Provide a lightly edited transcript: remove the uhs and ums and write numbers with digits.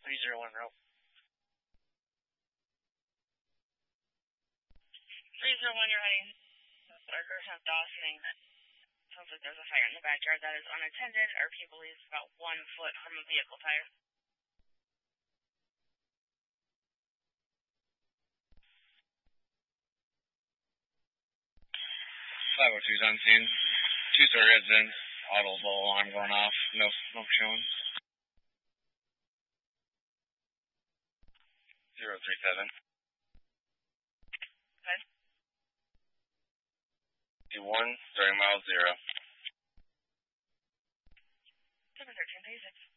301 rope. 301, you're heading Gerson Dawson. Sounds like there's a fire in the backyard that is unattended. RP believes about 1 foot from a vehicle tire. 502's on scene. Two-story residence. Auto low alarm going off. No smoke showing. 037. Okay. 21, 30 miles 0. 71336.